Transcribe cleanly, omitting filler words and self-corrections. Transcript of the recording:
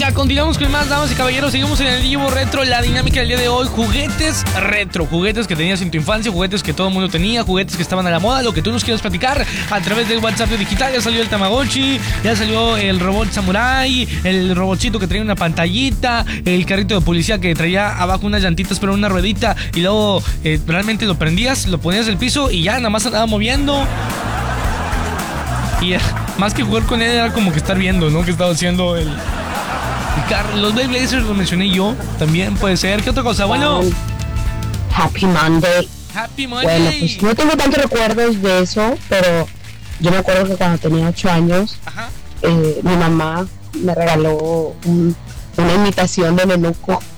Venga, continuamos con más, damas y caballeros. Seguimos en el Divo Retro. La dinámica del día de hoy: juguetes retro, juguetes que tenías en tu infancia, juguetes que todo el mundo tenía, juguetes que estaban a la moda. Lo que tú nos quieras platicar a través del WhatsApp de Digital. Ya salió el Tamagotchi, ya salió el robot Samurai, el robotcito que traía una pantallita, el carrito de policía que traía abajo unas llantitas pero una ruedita, y luego realmente lo prendías, lo ponías del piso y ya nada más andaba moviendo. Y más que jugar con él era como que estar viendo, ¿no? Que estaba haciendo el carro. Los Blade Blazers los mencioné yo, también puede ser. ¿Qué otra cosa? Bueno, Happy Monday. Happy Monday. Bueno, pues no tengo tantos recuerdos de eso, pero yo me acuerdo que cuando tenía 8 años, mi mamá me regaló una imitación de Nenuco